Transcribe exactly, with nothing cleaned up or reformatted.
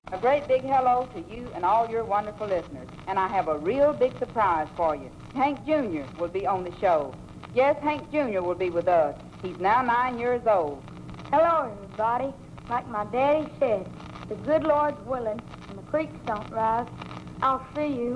A great big hello to you and all your wonderful listeners. And I have a real big surprise for you. Hank Junior will be on the show. Yes, Hank Junior will be with us. He's now nine years old. Hello, everybody. Like my daddy said, the good Lord's willing and the creeks don't rise, I'll see you